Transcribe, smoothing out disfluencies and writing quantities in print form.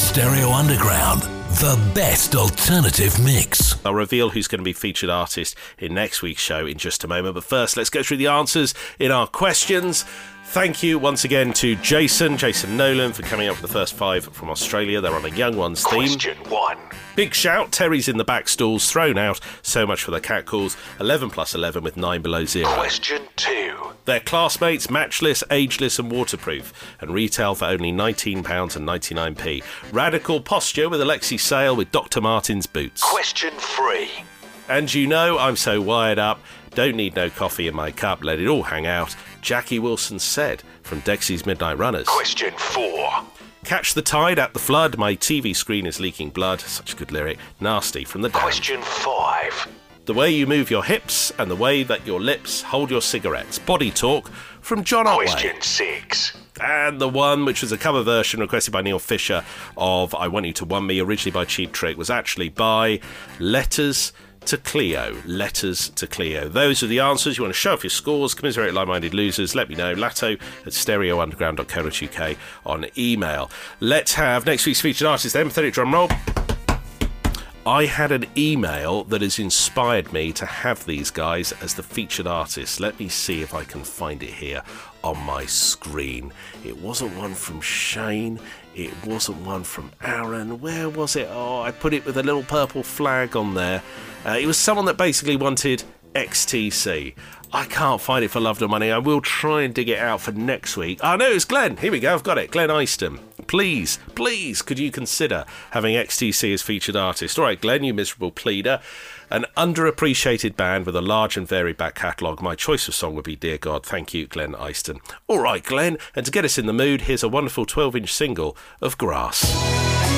Stereo Underground, the best alternative mix. I'll reveal who's going to be featured artist in next week's show in just a moment. But first, let's go through the answers in our questions. Thank you once again to Jason Nolan, for coming up with the first 5 from Australia. They're on a Young Ones theme. Question 1. Big shout, Terry's in the back stalls, thrown out, so much for the cat calls. 11 plus 11 with 9 below 0. Question 2. They're classmates, matchless, ageless and waterproof, and retail for only £19.99. Radical posture with Alexi Sale with Dr. Martens boots. Question 3. And you know I'm so wired up, don't need no coffee in my cup, let it all hang out. Jackie Wilson said from Dexy's Midnight Runners. Question 4. Catch the tide at the flood, my TV screen is leaking blood. Such a good lyric. Nasty from the Damned. Question 5. The way you move your hips and the way that your lips hold your cigarettes. Body Talk from John Otway. Question 6. And the one which was a cover version requested by Neil Fisher of I Want You to Want Me, originally by Cheap Trick, was actually by Letters to Cleo. Letters to Cleo. Those are the answers. You want to show off your scores, commiserate like-minded losers, let me know. latto@stereounderground.co.uk on email. Let's have next week's featured artist then. Pathetic drum roll. I had an email that has inspired me to have these guys as the featured artists. Let me see if I can find it here on my screen. It wasn't one from Shane. It wasn't one from Aaron. Where was it? Oh, I put it with a little purple flag on there. It was someone that basically wanted XTC. I can't find it for love nor money. I will try and dig it out for next week. Oh, no, it's Glenn. Here we go. I've got it. Glenn Easton. Please, could you consider having XTC as featured artist? All right, Glenn, you miserable pleader. An underappreciated band with a large and varied back catalogue. My choice of song would be Dear God. Thank you, Glenn Easton. All right, Glenn. And to get us in the mood, here's a wonderful 12-inch single of Grass.